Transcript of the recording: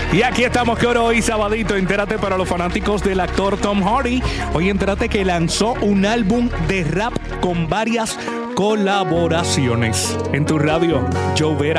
Y aquí estamos, que hoy sabadito, entérate para los fanáticos del actor Tom Hardy. Hoy entérate que lanzó un álbum de rap con varias colaboraciones. En tu radio, Joe Vera.